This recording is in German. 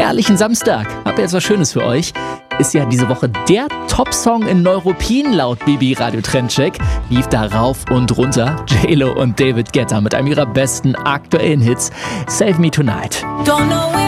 herrlichen Samstag. Hab jetzt was Schönes für euch. Ist ja diese Woche der Top-Song in Neuruppin laut BB Radio Trendcheck. Lief da rauf und runter. J-Lo und David Guetta mit einem ihrer besten aktuellen Hits. Save Me Tonight.